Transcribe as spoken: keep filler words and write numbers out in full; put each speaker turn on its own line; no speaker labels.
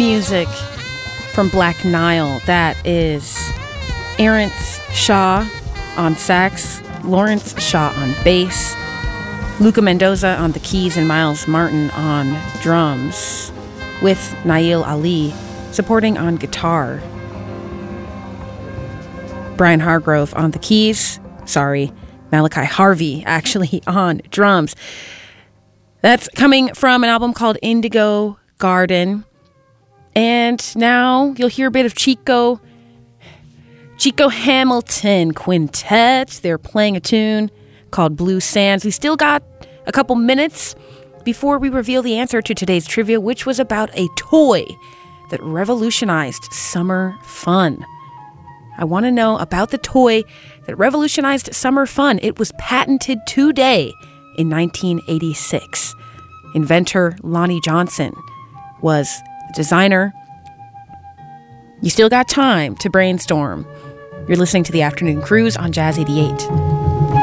music from Black Nile. That is Terrence Shaw on sax, Lawrence Shaw on bass, Luca Mendoza on the keys, and Miles Martin on drums, with Nail Ali supporting on guitar. Brian Hargrove on the keys. Sorry, Malachi Harvey actually on drums. That's coming from an album called Indigo Garden. And now you'll hear a bit of Chico, Chico Hamilton Quintet. They're playing a tune called Blue Sands. We still got a couple minutes before we reveal the answer to today's trivia, which was about a toy that revolutionized summer fun. I want to know about the toy that revolutionized summer fun. It was patented today in nineteen eighty-six. Inventor Lonnie Johnson was the designer. You still got time to brainstorm. You're listening to The Afternoon Cruise on Jazz eighty-eight.